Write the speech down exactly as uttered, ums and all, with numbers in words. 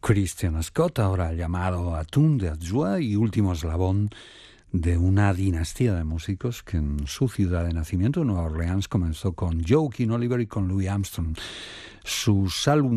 Christian Scott, ahora llamado Atún de Adjoa y último eslabón de una dinastía de músicos que en su ciudad de nacimiento, Nueva Orleans, comenzó con Joaquin Oliver y con Louis Armstrong. Sus álbumes